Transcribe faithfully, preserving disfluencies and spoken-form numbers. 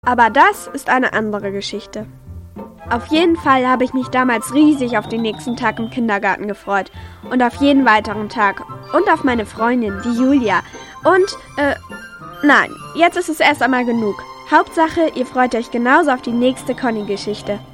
Aber das ist eine andere Geschichte. Auf jeden Fall habe ich mich damals riesig auf den nächsten Tag im Kindergarten gefreut. Und auf jeden weiteren Tag. Und auf meine Freundin, die Julia. Und, äh, nein, jetzt ist es erst einmal genug. Hauptsache, ihr freut euch genauso auf die nächste Conny-Geschichte.